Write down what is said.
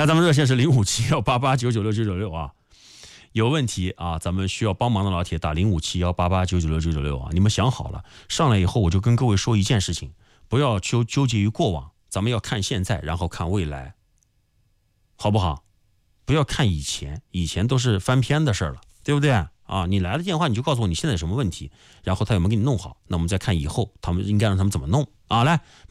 来，咱们热线是057-188-996-996啊。有问题啊，咱们需要帮忙的老铁打057-188-996-996啊。你们想好了，上来以后我就跟各位说一件事情，不要纠结于过往，咱们要看现在，然后看未来，好不好？不要看以前，以前都是翻篇的事了，对不对啊？你来了电话，你就告诉我你现在有什么问题，然后他有没有给你弄好，那我们再看以后他们应该让他们怎么弄啊。来。